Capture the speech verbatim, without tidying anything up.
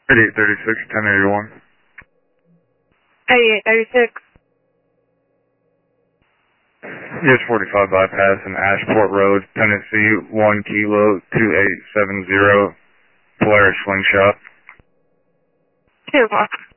eighty-eight thirty-six, ten eighty-one. eighty-eight thirty-six. U S forty-five bypass in Ashport Road, Tennessee, one kilo, two eight seven zero, Polaris slingshot. two o'clock.